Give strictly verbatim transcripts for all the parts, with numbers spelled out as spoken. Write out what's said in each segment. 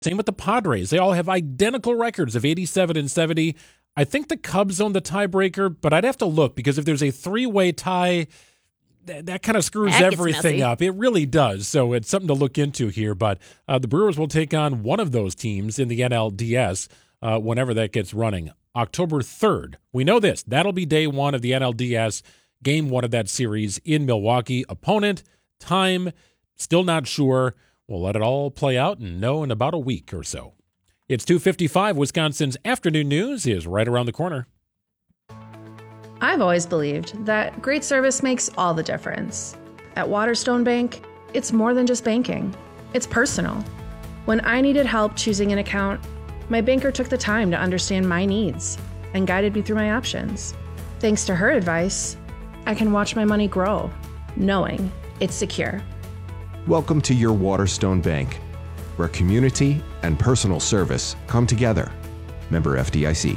Same with the Padres. They all have identical records of eighty-seven and seventy. I think the Cubs own the tiebreaker, but I'd have to look because if there's a three-way tie, that, that kind of screws that everything up. It really does. So it's something to look into here. But uh, the Brewers will take on one of those teams in the N L D S uh, whenever that gets running. October third. We know this. That'll be day one of the N L D S, game one of that series in Milwaukee. Opponent, time, still not sure. We'll let it all play out and know in about a week or so. It's two fifty-five. Wisconsin's afternoon news is right around the corner. I've always believed that great service makes all the difference. At Waterstone Bank, it's more than just banking. It's personal. When I needed help choosing an account, my banker took the time to understand my needs and guided me through my options. Thanks to her advice, I can watch my money grow, knowing it's secure. Welcome to your Waterstone Bank, where community and personal service come together. Member F D I C.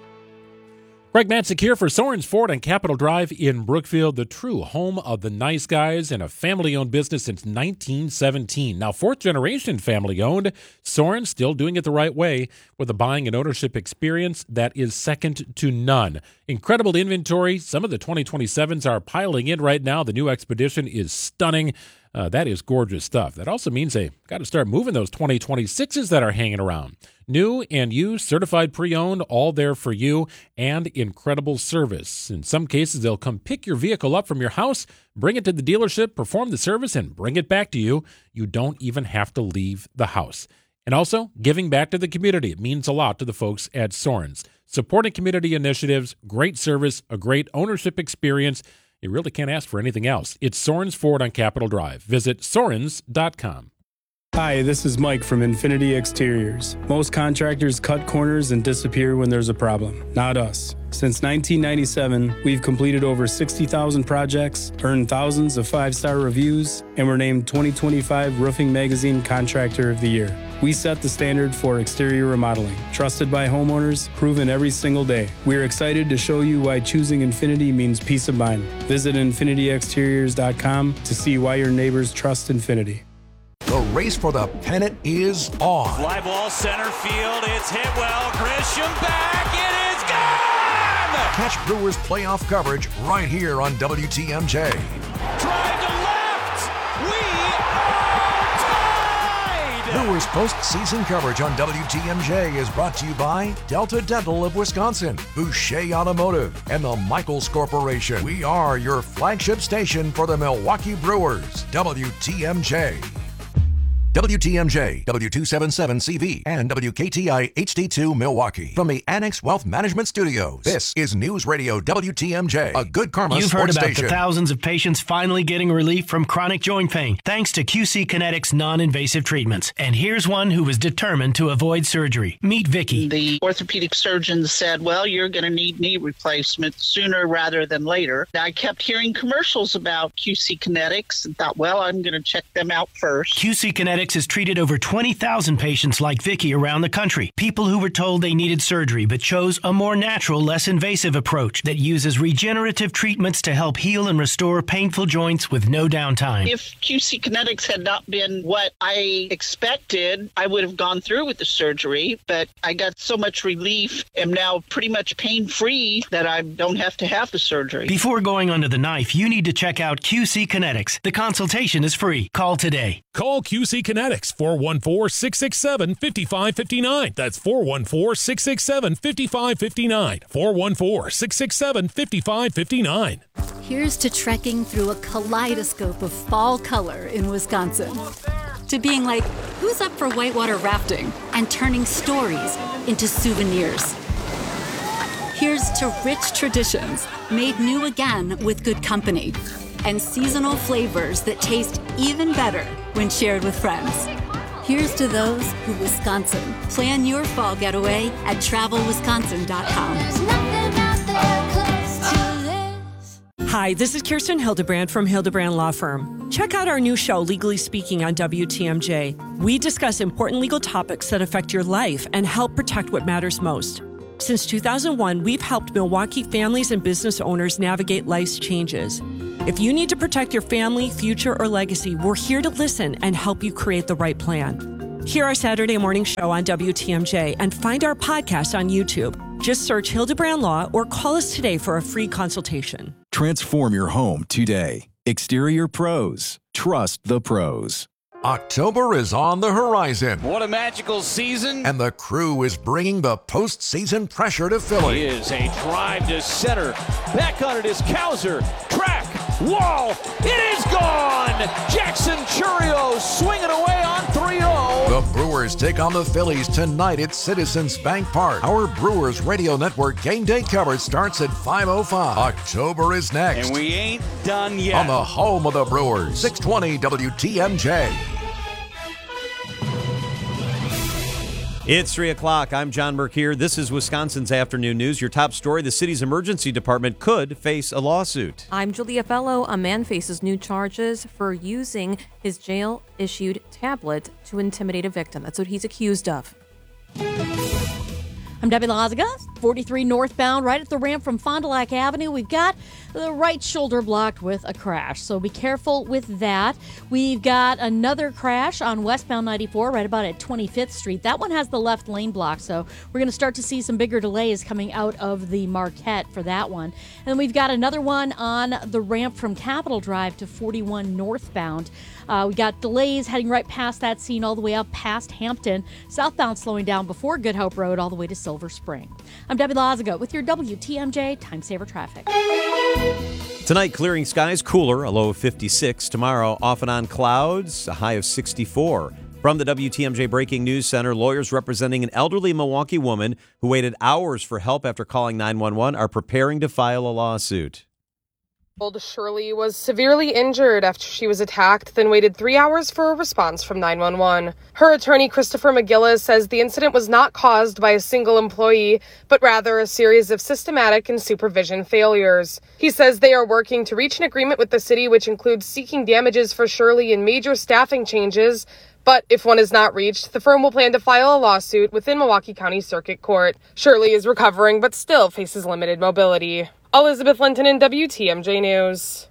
Greg Matzik here for Soren's Ford on Capitol Drive in Brookfield, the true home of the nice guys and a family-owned business since nineteen seventeen. Now, fourth-generation family-owned, Soren's still doing it the right way with a buying and ownership experience that is second to none. Incredible inventory. Some of the twenty twenty-sevens are piling in right now. The new Expedition is stunning. Uh, that is gorgeous stuff. That also means they got to start moving those twenty twenty-sixes that are hanging around. New and used, certified pre-owned, all there for you, and incredible service. In some cases, they'll come pick your vehicle up from your house, bring it to the dealership, perform the service, and bring it back to you. You don't even have to leave the house. And also, giving back to the community. It means a lot to the folks at Soren's. Supporting community initiatives, great service, a great ownership experience. You really can't ask for anything else. It's Soren's Ford on Capitol Drive. Visit sorens dot com. Hi, this is Mike from Infinity Exteriors. Most contractors cut corners and disappear when there's a problem. Not us. Since nineteen ninety-seven, we've completed over sixty thousand projects, earned thousands of five-star reviews, and were named twenty twenty-five Roofing Magazine Contractor of the Year. We set the standard for exterior remodeling. Trusted by homeowners, proven every single day. We're excited to show you why choosing Infinity means peace of mind. Visit infinity exteriors dot com to see why your neighbors trust Infinity. The race for the pennant is on. Fly ball center field. It's hit well. Grisham back. It is gone! Catch Brewers playoff coverage right here on W T M J. Drive to left. We are tied! Brewers postseason coverage on W T M J is brought to you by Delta Dental of Wisconsin, Boucher Automotive, and the Michaels Corporation. We are your flagship station for the Milwaukee Brewers. W T M J. W T M J, W two seventy-seven C V, and W K T I H D two Milwaukee. From the Annex Wealth Management Studios, this is News Radio W T M J, a good karma You've sports heard about station. the thousands of patients finally getting relief from chronic joint pain, thanks to Q C Kinetics non-invasive treatments. And here's one who was determined to avoid surgery. Meet Vicky. The orthopedic surgeon said, well, you're going to need knee replacement sooner rather than later. I kept hearing commercials about Q C Kinetics and thought, well, I'm going to check them out first. Q C Kinetics has treated over twenty thousand patients like Vicky around the country. People who were told they needed surgery but chose a more natural, less invasive approach that uses regenerative treatments to help heal and restore painful joints with no downtime. If Q C Kinetics had not been what I expected, I would have gone through with the surgery, but I got so much relief, am now pretty much pain-free that I don't have to have the surgery. Before going under the knife, you need to check out Q C Kinetics. The consultation is free. Call today. Call Q C Kinetics, four one four, six six seven, five five five nine. That's four one four, six six seven, five five five nine. four one four, six six seven, five five five nine. Here's to trekking through a kaleidoscope of fall color in Wisconsin. To being like, who's up for whitewater rafting? And turning stories into souvenirs. Here's to rich traditions made new again with good company. And seasonal flavors that taste even better when shared with friends. Here's to those who Wisconsin. Plan your fall getaway at travel wisconsin dot com. Hi, this is Kirsten Hildebrand from Hildebrand Law Firm. Check out our new show, Legally Speaking, on W T M J. We discuss important legal topics that affect your life and help protect what matters most. Since two thousand one, we've helped Milwaukee families and business owners navigate life's changes. If you need to protect your family, future, or legacy, we're here to listen and help you create the right plan. Hear our Saturday morning show on W T M J and find our podcast on YouTube. Just search Hildebrand Law or call us today for a free consultation. Transform your home today. Exterior Pros. Trust the pros. October is on the horizon. What a magical season. And the Crew is bringing the postseason pressure to Philly. Is a drive to center. Back on it is Cowser. Track. Wall. It is gone. Jackson Chourio swinging away on three oh. The Brewers take on the Phillies tonight at Citizens Bank Park. Our Brewers Radio Network game day coverage starts at five oh five. October is next. And we ain't done yet. On the home of the Brewers, six twenty W T M J. It's three o'clock. I'm John Burke here. This is Wisconsin's Afternoon News. Your top story, the city's emergency department could face a lawsuit. I'm Julia Fellow. A man faces new charges for using his jail-issued tablet to intimidate a victim. That's what he's accused of. I'm Debbie Lazaga, forty-three northbound, right at the ramp from Fond du Lac Avenue. We've got the right shoulder blocked with a crash, so be careful with that. We've got another crash on westbound ninety-four, right about at twenty-fifth Street. That one has the left lane blocked, so we're going to start to see some bigger delays coming out of the Marquette for that one. And then we've got another one on the ramp from Capitol Drive to forty-one northbound. Uh, we got delays heading right past that scene all the way up past Hampton. Southbound slowing down before Good Hope Road all the way to Silver Spring. I'm Debbie Lazaga with your W T M J Time Saver Traffic. Tonight, clearing skies, cooler, a low of fifty-six. Tomorrow, off and on clouds, a high of sixty-four. From the W T M J Breaking News Center, lawyers representing an elderly Milwaukee woman who waited hours for help after calling nine one one are preparing to file a lawsuit. Shirley was severely injured after she was attacked, then waited three hours for a response from nine one one. Her attorney, Christopher McGillis, says the incident was not caused by a single employee, but rather a series of systematic and supervision failures. He says they are working to reach an agreement with the city, which includes seeking damages for Shirley and major staffing changes. But if one is not reached, the firm will plan to file a lawsuit within Milwaukee County Circuit Court. Shirley is recovering, but still faces limited mobility. Elizabeth Linton in W T M J News.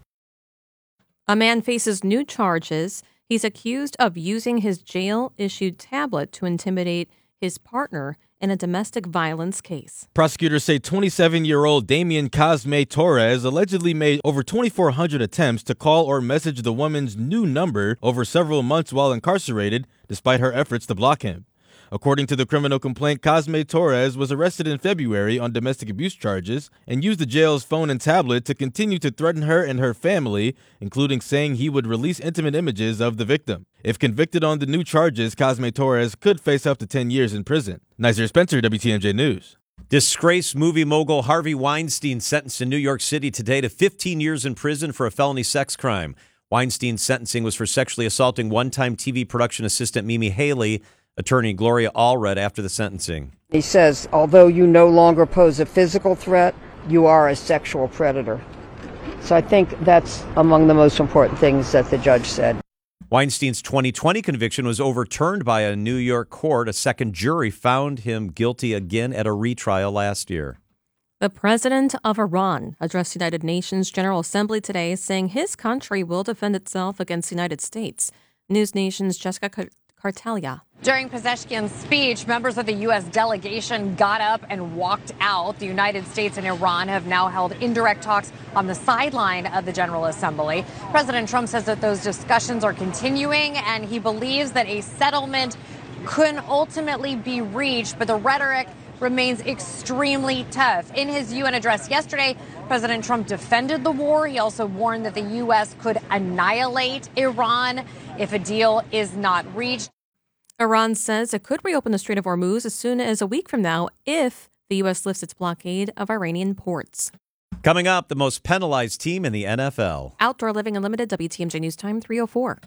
A man faces new charges. He's accused of using his jail-issued tablet to intimidate his partner in a domestic violence case. Prosecutors say twenty-seven-year-old Damian Cosme Torres allegedly made over twenty-four hundred attempts to call or message the woman's new number over several months while incarcerated, despite her efforts to block him. According to the criminal complaint, Cosme Torres was arrested in February on domestic abuse charges and used the jail's phone and tablet to continue to threaten her and her family, including saying he would release intimate images of the victim. If convicted on the new charges, Cosme Torres could face up to ten years in prison. Nizer Spencer, W T M J News. Disgraced movie mogul Harvey Weinstein sentenced in New York City today to fifteen years in prison for a felony sex crime. Weinstein's sentencing was for sexually assaulting one-time T V production assistant Mimi Haley. Attorney Gloria Allred after the sentencing. He says, although you no longer pose a physical threat, you are a sexual predator. So I think that's among the most important things that the judge said. Weinstein's twenty twenty conviction was overturned by a New York court. A second jury found him guilty again at a retrial last year. The president of Iran addressed the United Nations General Assembly today, saying his country will defend itself against the United States. News Nation's Jessica Cartelia. During Pezeshkian's speech, members of the U S delegation got up and walked out. The United States and Iran have now held indirect talks on the sideline of the General Assembly. President Trump says that those discussions are continuing, and he believes that a settlement could ultimately be reached, but the rhetoric remains extremely tough. In his U N address yesterday, President Trump defended the war. He also warned that the U S could annihilate Iran if a deal is not reached. Iran says it could reopen the Strait of Hormuz as soon as a week from now if the U S lifts its blockade of Iranian ports. Coming up, the most penalized team in the N F L. Outdoor Living Unlimited, W T M J News Time, three oh four.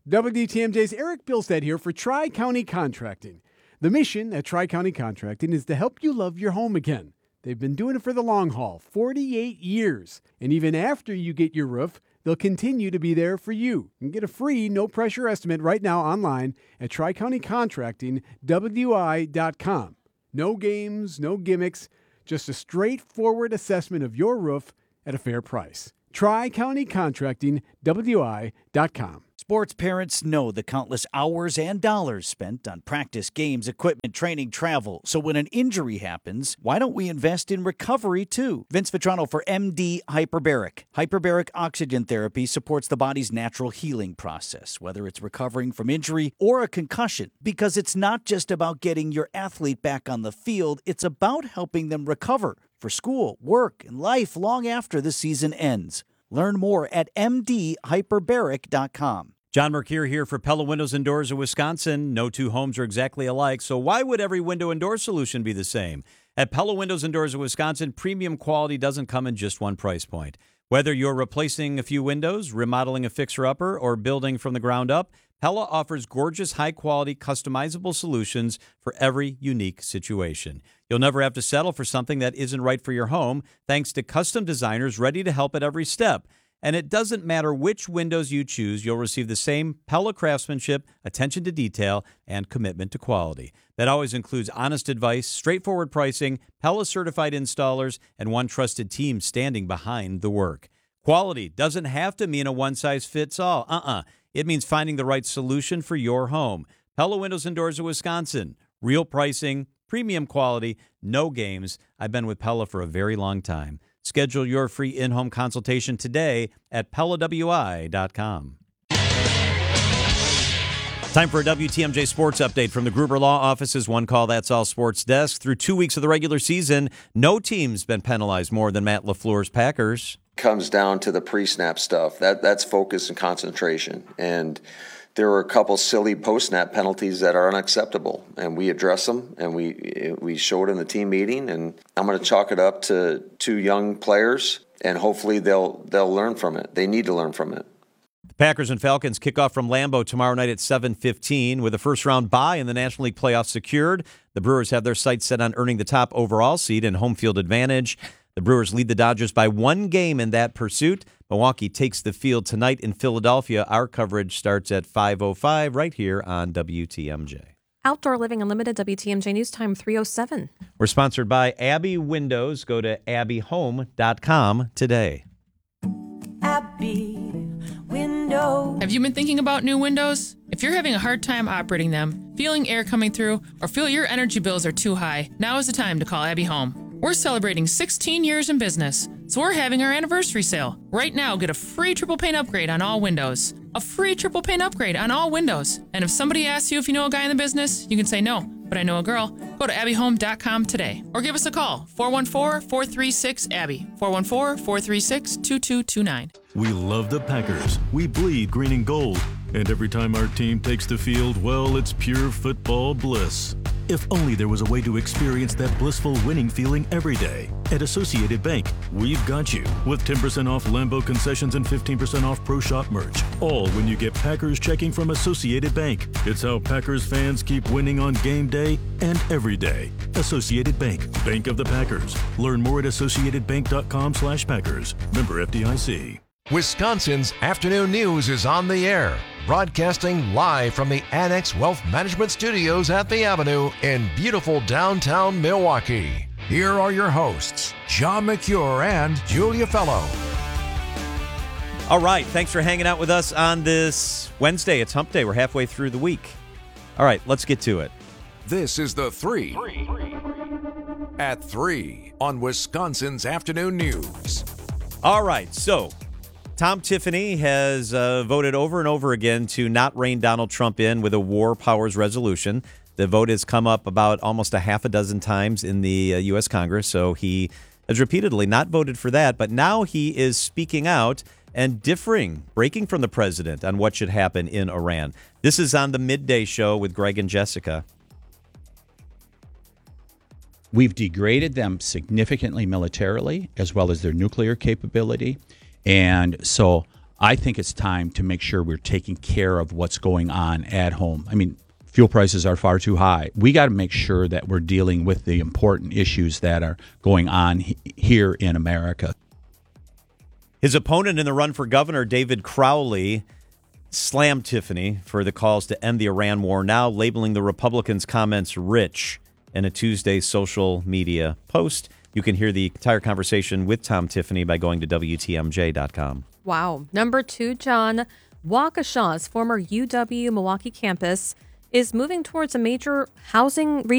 W T M J's Eric Bilstead here for Tri-County Contracting. The mission at Tri-County Contracting is to help you love your home again. They've been doing it for the long haul, forty-eight years. And even after you get your roof, they'll continue to be there for you. You can get a free, no-pressure estimate right now online at tri county contracting w i dot com. No games, no gimmicks, just a straightforward assessment of your roof at a fair price. tri county contracting w i dot com. Sports parents know the countless hours and dollars spent on practice, games, equipment, training, travel. So when an injury happens, why don't we invest in recovery too? Vince Vitrano for M D Hyperbaric. Hyperbaric oxygen therapy supports the body's natural healing process, whether it's recovering from injury or a concussion. Because it's not just about getting your athlete back on the field, it's about helping them recover for school, work, and life long after the season ends. Learn more at m d hyperbaric dot com. John Mercure here for Pella Windows and Doors of Wisconsin. No two homes are exactly alike, so why would every window and door solution be the same? At Pella Windows and Doors of Wisconsin, premium quality doesn't come in just one price point. Whether you're replacing a few windows, remodeling a fixer-upper, or building from the ground up, Pella offers gorgeous, high-quality, customizable solutions for every unique situation. You'll never have to settle for something that isn't right for your home, thanks to custom designers ready to help at every step. And it doesn't matter which windows you choose, you'll receive the same Pella craftsmanship, attention to detail, and commitment to quality. That always includes honest advice, straightforward pricing, Pella-certified installers, and one trusted team standing behind the work. Quality doesn't have to mean a one-size-fits-all. Uh-uh. It means finding the right solution for your home. Pella Windows and Doors of Wisconsin. Real pricing, premium quality, no games. I've been with Pella for a very long time. Schedule your free in-home consultation today at pella w i dot com. Time for a W T M J Sports Update from the Gruber Law Office's One Call That's All Sports Desk. Through two weeks of the regular season, no team's been penalized more than Matt LaFleur's Packers. Comes down to the pre-snap stuff. That That's focus and concentration. And there were a couple silly post-snap penalties that are unacceptable, and we address them, and we we showed in the team meeting, and I'm going to chalk it up to two young players, and hopefully they'll they'll learn from it. They need to learn from it. The Packers and Falcons kick off from Lambeau tomorrow night at seven fifteen. With a first-round bye in the National League playoffs secured, the Brewers have their sights set on earning the top overall seed and home field advantage. The Brewers lead the Dodgers by one game in that pursuit. Milwaukee takes the field tonight in Philadelphia. Our coverage starts at five oh five right here on W T M J. Outdoor Living Unlimited, W T M J News Time three oh seven. We're sponsored by Abbey Windows. Go to abbey home dot com today. Abbey Windows. Have you been thinking about new windows? If you're having a hard time operating them, feeling air coming through, or feel your energy bills are too high, now is the time to call Abbey Home. We're celebrating sixteen years in business, so we're having our anniversary sale. Right now, get a free triple pane upgrade on all windows. A free triple pane upgrade on all windows. And if somebody asks you if you know a guy in the business, you can say no, but I know a girl. Go to abbey home dot com today or give us a call, four one four, four three six, A B B Y, four one four, four three six, two two two nine. We love the Packers. We bleed green and gold. And every time our team takes the field, well, it's pure football bliss. If only there was a way to experience that blissful winning feeling every day. At Associated Bank, we've got you with ten percent off Lambeau concessions and fifteen percent off Pro Shop merch. All when you get Packers checking from Associated Bank. It's how Packers fans keep winning on game day and every day. Associated Bank, Bank of the Packers. Learn more at associated bank dot com slash Packers. Member F D I C. Wisconsin's Afternoon News is on the air, broadcasting live from the Annex Wealth Management Studios at the Avenue in beautiful downtown Milwaukee. Here are your hosts, John Mercure and Julia Fellow. All right, thanks for hanging out with us on this Wednesday. It's Hump Day. We're halfway through the week. All right, let's get to it. This is the Three. At three on Wisconsin's Afternoon News. All right, so Tom Tiffany has uh, voted over and over again to not rein Donald Trump in with a war powers resolution. The vote has come up about almost a half a dozen times in the uh, U S Congress, so he has repeatedly not voted for that. But now he is speaking out and differing, breaking from the president on what should happen in Iran. This is on the Midday Show with Greg and Jessica. We've degraded them significantly militarily, as well as their nuclear capability. And so I think it's time to make sure we're taking care of what's going on at home. I mean, fuel prices are far too high. We got to make sure that we're dealing with the important issues that are going on he- here in America. His opponent in the run for governor, David Crowley, slammed Tiffany for the calls to end the Iran war, now labeling the Republicans' comments rich in a Tuesday social media post. You can hear the entire conversation with Tom Tiffany by going to W T M J dot com. Wow. Number two, John, Waukesha's former U W Milwaukee campus is moving towards a major housing